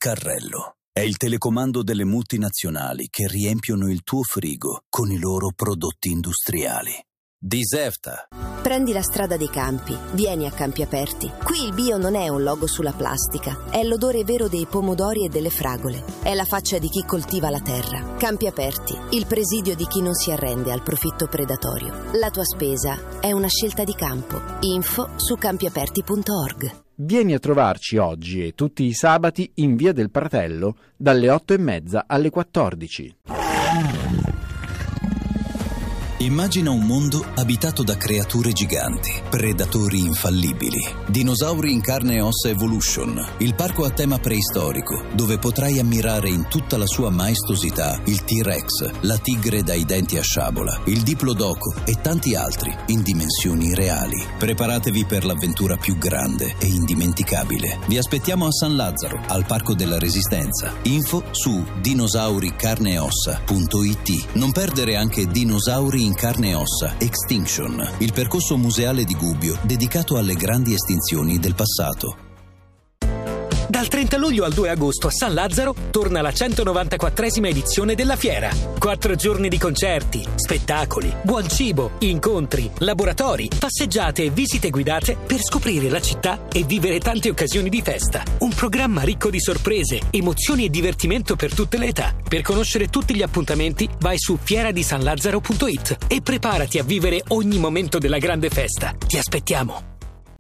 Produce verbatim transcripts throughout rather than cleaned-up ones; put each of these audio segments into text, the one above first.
carrello. È il telecomando delle multinazionali che riempiono il tuo frigo con i loro prodotti industriali. Diserta. Prendi la strada dei campi, vieni a Campi Aperti. Qui il bio non è un logo sulla plastica, è l'odore vero dei pomodori e delle fragole. È la faccia di chi coltiva la terra. Campi Aperti, il presidio di chi non si arrende al profitto predatorio. La tua spesa è una scelta di campo. Info su campiaperti punto org. Vieni a trovarci oggi e tutti i sabati in Via del Pratello dalle otto e mezza alle quattordici. Immagina un mondo abitato da creature giganti, predatori infallibili. Dinosauri in carne e ossa Evolution, il parco a tema preistorico, dove potrai ammirare in tutta la sua maestosità il T-Rex, la tigre dai denti a sciabola, il Diplodocus e tanti altri in dimensioni reali. Preparatevi per l'avventura più grande e indimenticabile. Vi aspettiamo a San Lazzaro, al Parco della Resistenza. Info su dinosauri carne e ossa punto it. Non perdere anche Dinosauri in carne e ossa Extinction, il percorso museale di Gubbio dedicato alle grandi estinzioni del passato. Dal trenta luglio al due agosto a San Lazzaro torna la centonovantaquattresima edizione della fiera. Quattro giorni di concerti, spettacoli, buon cibo, incontri, laboratori, passeggiate e visite guidate per scoprire la città e vivere tante occasioni di festa. Un programma ricco di sorprese, emozioni e divertimento per tutte le età. Per conoscere tutti gli appuntamenti vai su fiera di san lazzaro punto it e preparati a vivere ogni momento della grande festa. Ti aspettiamo!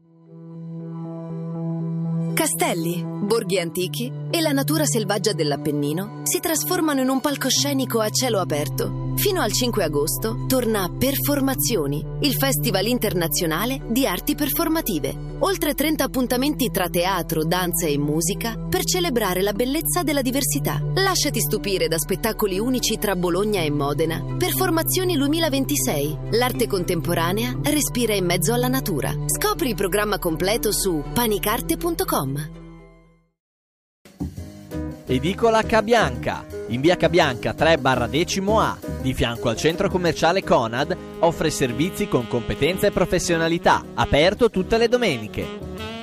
Castelli, borghi antichi e la natura selvaggia dell'Appennino si trasformano in un palcoscenico a cielo aperto. Fino al cinque agosto torna Performazioni, il festival internazionale di arti performative. Oltre trenta appuntamenti tra teatro, danza e musica per celebrare la bellezza della diversità. Lasciati stupire da spettacoli unici tra Bologna e Modena. Performazioni duemilaventisei. L'arte contemporanea respira in mezzo alla natura. Scopri il programma completo su panicarte punto com. Edicola Cabianca, in via Cabianca tre barra decimo A, di fianco al centro commerciale Conad, offre servizi con competenza e professionalità, aperto tutte le domeniche.